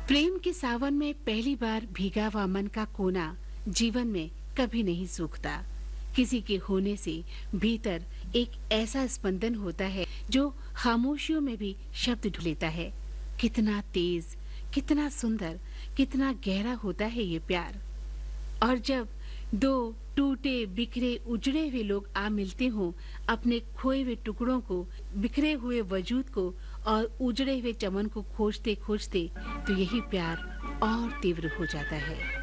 प्रेम के सावन में पहली बार भीगा हुआ मन का कोना जीवन में कभी नहीं सूखता। किसी के होने से भीतर एक ऐसा स्पंदन होता है जो खामोशियों में भी शब्द ढूंढ लेता है। कितना तेज, कितना सुंदर, कितना गहरा होता है ये प्यार। और जब दो टूटे बिखरे उजड़े हुए लोग आ मिलते हों अपने खोए हुए टुकड़ों को, बिखरे हुए वजूद को और उजड़े हुए चमन को खोजते खोजते, तो यही प्यार और तीव्र हो जाता है।